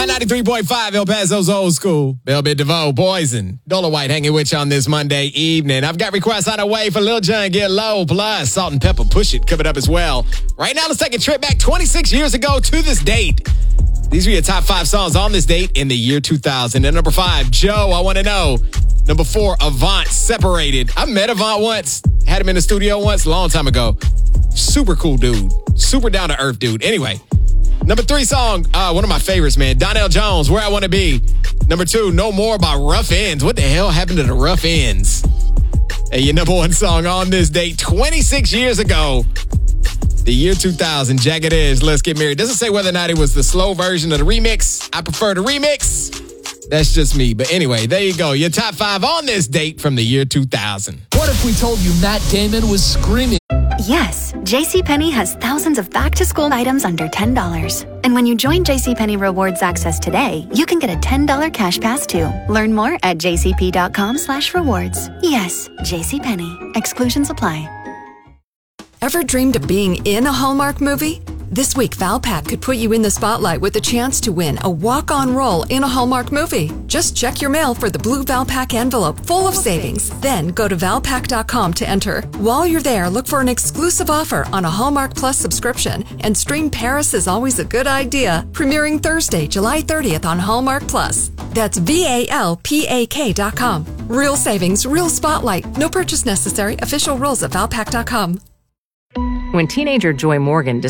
Hot 93.5 El Paso's Old School. Bell Bit DeVoe, Poison, Dola White hanging with you on this Monday evening. I've got requests on the way for Lil Jon, Get Low, plus Salt and Pepper, Push It, coming up as well. Right now, let's take a trip back 26 years ago to this date. These are your top 5 songs on this date in the year 2000. And number 5, Joe, I Want to Know. Number 4, Avant, Separated. I met Avant once. Had him in the studio once, a long time ago. Super cool dude. Super down-to-earth dude. Anyway, number 3 song, one of my favorites, man. Donell Jones, Where I Want to Be. Number 2, No More by Rough Ends. What the hell happened to the Rough Ends? Hey, your number 1 song on this date 26 years ago. The year 2000, Jagged Edge, Let's Get Married. Doesn't say whether or not it was the slow version of the remix. I prefer the remix. That's just me. But anyway, there you go. Your top 5 on this date from the year 2000. What if we told you Matt Damon was screaming? Yes, JCPenney has thousands of back-to-school items under $10. And when you join JCPenney Rewards Access today, you can get a $10 cash pass too. Learn more at jcp.com/rewards. Yes, JCPenney. Exclusions apply. Ever dreamed of being in a Hallmark movie? This week, Valpak could put you in the spotlight with a chance to win a walk-on role in a Hallmark movie. Just check your mail for the blue Valpak envelope full of savings. Then go to valpak.com to enter. While you're there, look for an exclusive offer on a Hallmark Plus subscription and stream Paris is Always a Good Idea, premiering Thursday, July 30th on Hallmark Plus. That's VALPAK.com. Real savings, real spotlight. No purchase necessary. Official rules at valpak.com. When teenager Joy Morgan